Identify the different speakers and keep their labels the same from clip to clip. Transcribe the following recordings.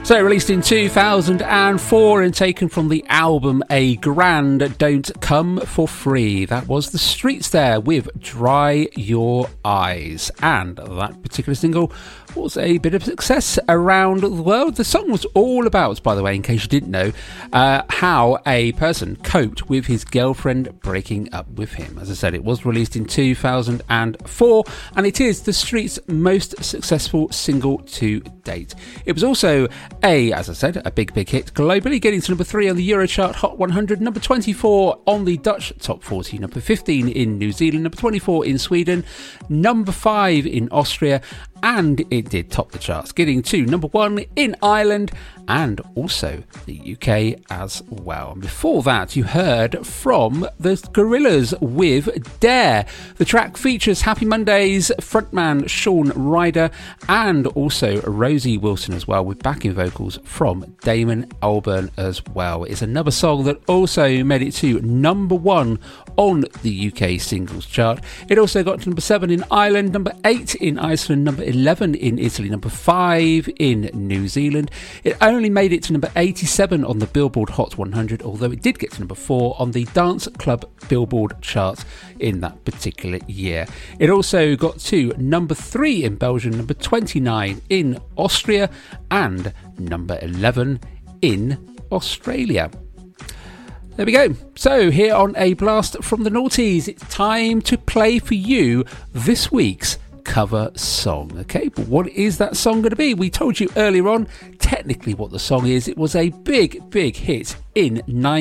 Speaker 1: So released in 2004 and taken from the album A Grand Don't Come For Free. That was The Streets there with Dry Your Eyes. And that particular single was a bit of success around the world. The song was all about, by the way, in case you didn't know, how a person coped with his girlfriend breaking up with him. As I said, it was released in 2004 and it is The Streets' most successful single to date. It was also as I said, a big hit globally, getting to number 3 on the Eurochart Hot 100, number 24 on the Dutch Top 40, number 15 in New Zealand, number 24 in Sweden, number 5 in Austria, and it did top the charts, getting to number 1 in Ireland and also the UK as well. And before that, you heard from the Gorillaz with Dare. The track features Happy Mondays frontman Shaun Ryder and also Rosie Wilson as well, with backing vocals from Damon Albarn as well. It's another song that also made it to number 1 on the UK singles chart. It also got to number 7 in Ireland, number 8 in Iceland, number 11 in Italy, number 5 in New Zealand. It only made it to number 87 on the Billboard Hot 100, although it did get to number 4 on the Dance Club Billboard charts in that particular year. It also got to number 3 in Belgium, number 29 in Austria, and number 11 in Australia. There we go. So here on A Blast from the Noughties, it's time to play for you this week's cover song. Okay, but what is that song going to be? We told you earlier on technically what the song is. It was a big hit in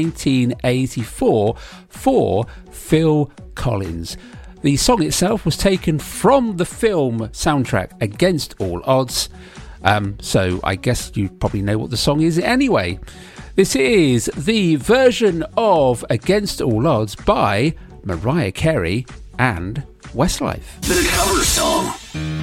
Speaker 1: 1984 for Phil Collins. The song itself was taken from the film soundtrack Against All Odds. So I guess you probably know what the song is anyway. This is the version of Against All Odds by Mariah Carey and Westlife.
Speaker 2: The cover song.